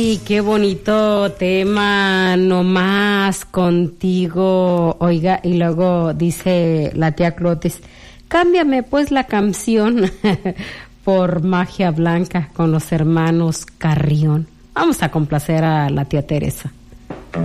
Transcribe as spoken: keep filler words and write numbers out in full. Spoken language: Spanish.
Ay, qué bonito tema, nomás contigo. Oiga, y luego dice la tía Clotis, cámbiame pues la canción por Magia Blanca con los hermanos Carrión. Vamos a complacer a la tía Teresa.